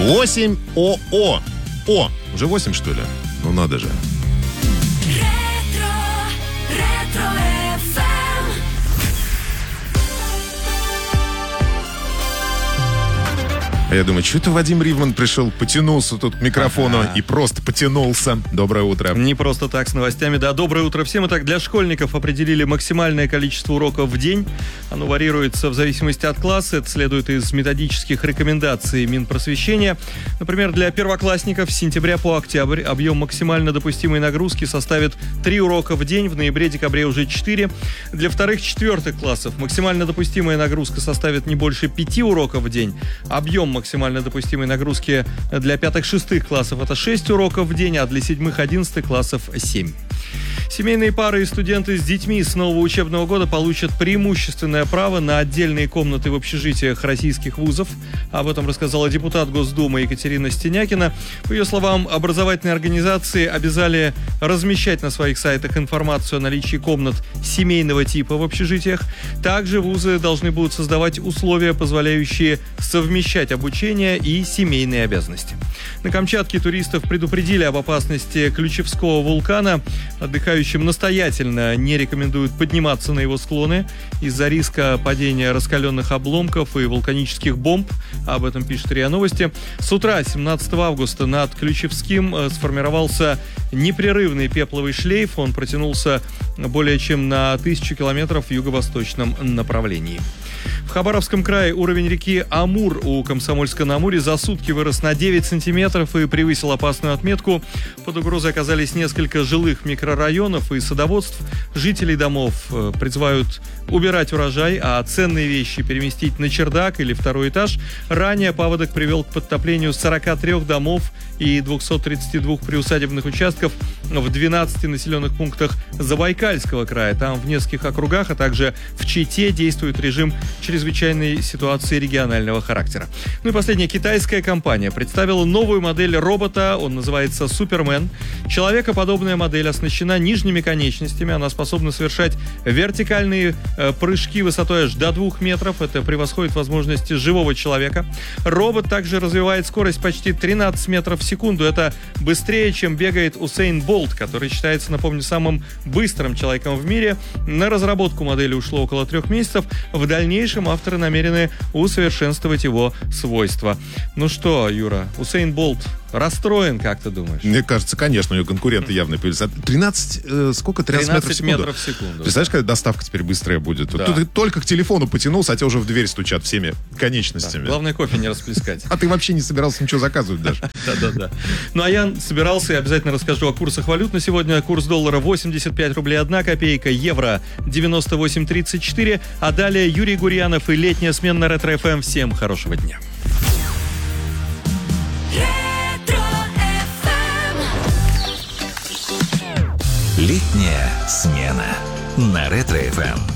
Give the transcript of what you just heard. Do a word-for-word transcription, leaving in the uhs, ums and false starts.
восемь ОО. О, уже восемь, что ли? Ну, надо же. А я думаю, что это Вадим Ривман пришел, потянулся тут к микрофону ага. и просто потянулся. Доброе утро. Не просто так, с новостями. Да, доброе утро всем. Итак, для школьников определили максимальное количество уроков в день. Оно варьируется в зависимости от класса. Это следует из методических рекомендаций Минпросвещения. Например, для первоклассников с сентября по октябрь объем максимально допустимой нагрузки составит три урока в день. В ноябре-декабре уже четыре. Для вторых-четвертых классов максимально допустимая нагрузка составит не больше пяти уроков в день. Объем максимально допустимой нагрузки для пятых-шестых классов это шесть уроков в день, а для седьмых-одиннадцатых классов семь. Семейные пары и студенты с детьми с нового учебного года получат преимущественное право на отдельные комнаты в общежитиях российских вузов. Об этом рассказала депутат Госдумы Екатерина Стенякина. По ее словам, образовательные организации обязали размещать на своих сайтах информацию о наличии комнат семейного типа в общежитиях. Также вузы должны будут создавать условия, позволяющие совмещать обучение и семейные обязанности. На Камчатке туристов предупредили об опасности Ключевского вулкана. Отдыхающим настоятельно не рекомендуют подниматься на его склоны из-за риска падения раскаленных обломков и вулканических бомб. Об этом пишет РИА Новости. С утра семнадцатого августа над Ключевским сформировался непрерывный пепловый шлейф. Он протянулся более чем на тысячу километров в юго-восточном направлении. В Хабаровском крае уровень реки Амур у Комсомольска-на-Амуре за сутки вырос на девять сантиметров и превысил опасную отметку. Под угрозой оказались несколько жилых микрорайонов и садоводств. Жителей домов призывают убирать урожай, а ценные вещи переместить на чердак или второй этаж. Ранее паводок привел к подтоплению сорока трёх домов и двухсот тридцати двух приусадебных участков в двенадцати населенных пунктах Забайкальского края. Там в нескольких округах, а также в Чите действует режим чрезвычайной ситуации регионального характера. Ну и последняя. Китайская компания представила новую модель робота. Он называется Супермен. Человекоподобная модель оснащена нижними конечностями. Она способна совершать вертикальные э, прыжки высотой аж до двух метров. Это превосходит возможности живого человека. Робот также развивает скорость почти тринадцать метров в секунду. Это быстрее, чем бегает Усейн Болт, который считается, напомню, самым быстрым человеком в мире. На разработку модели ушло около трех месяцев. В дальнейшем авторы намерены усовершенствовать его свойства. Ну что, Юра, Усейн Болт расстроен, как ты думаешь? Мне кажется, конечно, у нее конкуренты явно появились. тринадцать, э, сколько? тринадцать, тринадцать метров в секунду. метров в секунду. Представляешь, когда доставка теперь быстрая будет? Да. Тут ты только к телефону потянулся, а тебя уже в дверь стучат всеми конечностями. Да, главное, кофе не расплескать. А ты вообще не собирался ничего заказывать даже. Да-да-да. Ну, а я собирался и обязательно расскажу о курсах валют на сегодня. Курс доллара восемьдесят пять рублей одна копейка, евро девяносто восемь тридцать четыре. А далее Юрий Гурьянов и летняя смена Ретро-эф эм. Всем хорошего дня. Летняя смена на Ретро-эф эм.